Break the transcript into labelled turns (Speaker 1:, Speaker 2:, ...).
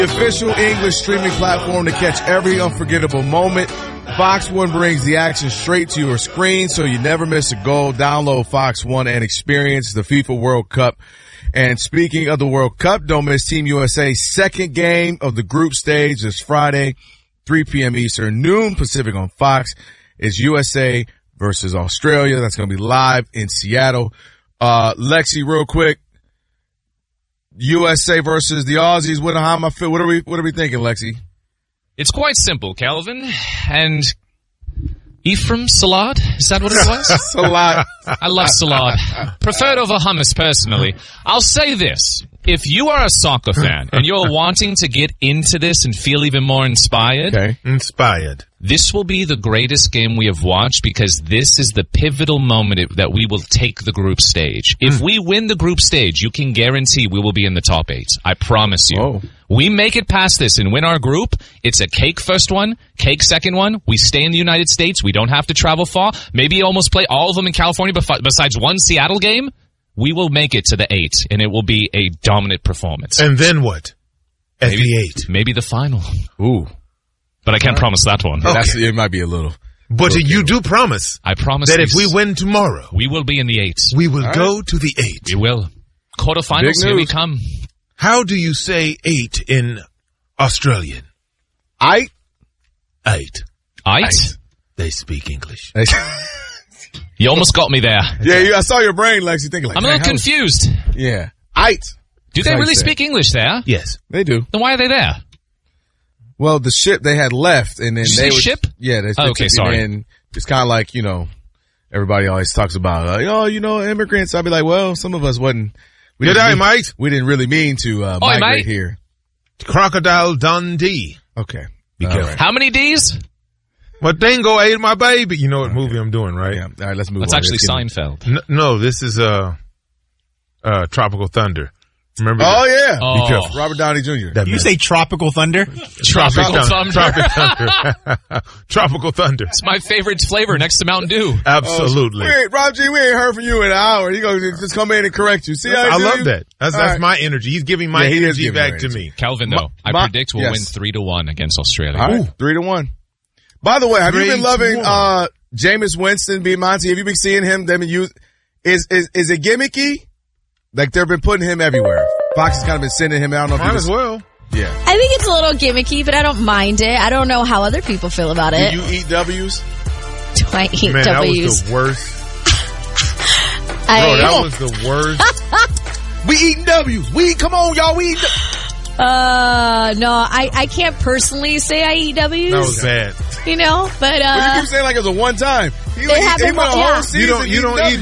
Speaker 1: Official English streaming platform to catch every unforgettable moment. Fox One brings the action straight to your screen so you never miss a goal. Download Fox One and experience the FIFA World Cup. And speaking of the World Cup, don't miss Team USA's second game of the group stage this Friday, 3 p.m. Eastern, noon Pacific on Fox. It's USA versus Australia. That's going to be live in Seattle. Lexi, real quick. USA versus the Aussies. What are we thinking, Lexi?
Speaker 2: It's quite simple, Calvin. And Ephraim Salad? Is that what it was?
Speaker 1: Salad.
Speaker 2: I love salad. Preferred over hummus, personally. I'll say this. If you are a soccer fan and you're wanting to get into this and feel even more inspired, this will be the greatest game we have watched because this is the pivotal moment that we will take the group stage. If we win the group stage, you can guarantee we will be in the top 8. I promise you. Oh. We make it past this and win our group. It's a cake first one, cake second one. We stay in the United States. We don't have to travel far. Maybe almost play all of them in California besides one Seattle game. We will make it to the 8, and it will be a dominant performance.
Speaker 3: And then what? The 8?
Speaker 2: Maybe the final.
Speaker 1: Ooh.
Speaker 2: But I can't promise that one.
Speaker 1: Okay. It might be a little.
Speaker 3: But you do promise.
Speaker 2: I promise
Speaker 3: that if we win tomorrow,
Speaker 2: we will be in the 8.
Speaker 3: We will go to the 8.
Speaker 2: We will. Quarterfinals, here we come.
Speaker 3: How do you say 8 in Australian?
Speaker 1: 8?
Speaker 3: 8.
Speaker 2: 8?
Speaker 3: They speak English.
Speaker 2: You almost got me there.
Speaker 1: Yeah, I saw your brain, Lex. You thinking like,
Speaker 2: I'm a little confused.
Speaker 1: Yeah. 8.
Speaker 2: Do they really speak English there?
Speaker 3: Yes.
Speaker 1: They do.
Speaker 2: Then why are they there?
Speaker 1: Well, the ship they had left, and then
Speaker 2: ship?
Speaker 1: Yeah.
Speaker 2: Okay, sorry.
Speaker 1: And it's kind of like, everybody always talks about, immigrants. I'd be like, well, some of us wasn't. We didn't really mean to migrate here.
Speaker 3: Crocodile Dundee.
Speaker 1: Okay.
Speaker 3: Be careful.
Speaker 2: Right. How many D's?
Speaker 3: But Dingo ate my baby. You know what movie I'm doing, right?
Speaker 1: Yeah. All right, let's move on.
Speaker 2: That's actually Seinfeld.
Speaker 3: No, this is Tropical Thunder. Remember?
Speaker 1: Oh, yeah.
Speaker 3: Be careful.
Speaker 1: Robert Downey Jr.
Speaker 4: Did you say Tropical Thunder?
Speaker 2: Tropical Thunder.
Speaker 3: Tropical Thunder.
Speaker 2: It's my favorite flavor next to Mountain Dew.
Speaker 3: Absolutely.
Speaker 1: Rob G, we ain't heard from you in an hour. He goes just come in and correct you. See how
Speaker 3: I love that. That's my energy. He's giving my energy back to me.
Speaker 2: Calvin, though, I predict we'll win 3-1 against Australia.
Speaker 1: All right, 3-1. By the way, have you been loving Jameis Winston being Monty? Have you been seeing him? Is it gimmicky? Like they've been putting him everywhere. Fox has kind of been sending him out.
Speaker 3: Might as well.
Speaker 1: Yeah.
Speaker 5: I think it's a little gimmicky, but I don't mind it. I don't know how other people feel about it.
Speaker 1: Do you eat W's?
Speaker 5: Do I eat
Speaker 3: Man,
Speaker 5: W's?
Speaker 3: That was the worst. That was the worst.
Speaker 1: We eating W's. Come on, y'all. We eat
Speaker 5: no, I can't personally say I eat W's.
Speaker 3: That was bad.
Speaker 5: But
Speaker 1: you keep saying like it was a one time.
Speaker 5: It happened.
Speaker 1: You don't eat